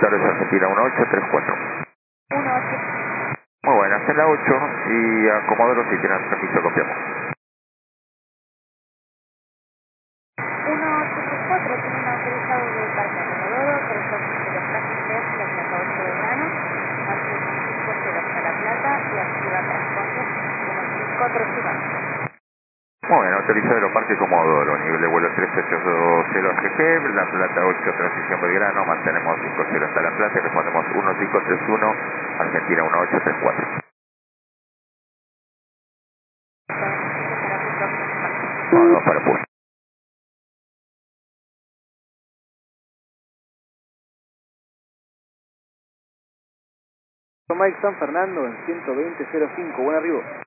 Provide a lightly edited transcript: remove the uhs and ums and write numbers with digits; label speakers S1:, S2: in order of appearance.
S1: tardes, Argentina 1834.
S2: 18.
S1: Muy buenas, en la 8 y acomódalo si tienen permiso, copiamos.
S2: 1834 tiene un autorizado de Parque Comodoro, 320 Francis 3, la plaza 8 de verano, Martín 50 hasta La Plata y activa transporte 1535.
S1: Muy bien, autorizado Aeroparque Comodoro, nivel de vuelo 3820 AGG, La Plata 8, transición Belgrano, mantenemos 50 hasta La Plata y respondemos 1531, Argentina 1834. Vamos para Público.
S3: Mike San Fernando en 120.05, buen arribo.